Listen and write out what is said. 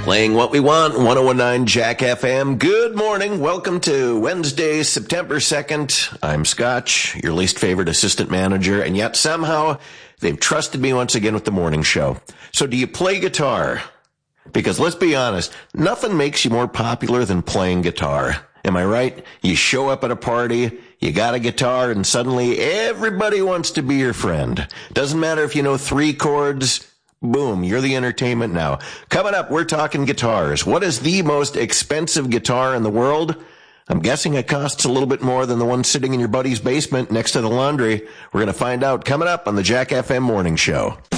Playing what we want, 1019 Jack FM. Good morning. Welcome to Wednesday, September 2nd. I'm Scotch, your least favorite assistant manager, and yet somehow they've trusted me once again with the morning show. So do you play guitar? Because let's be honest, nothing makes you more popular than playing guitar. Am I right? You show up at a party, you got a guitar, and suddenly everybody wants to be your friend. Doesn't matter if you know 3 chords. Boom, you're the entertainment now. Coming up, we're talking guitars. What is the most expensive guitar in the world? I'm guessing it costs a little bit more than the one sitting in your buddy's basement next to the laundry. We're going to find out coming up on the Jack FM Morning Show.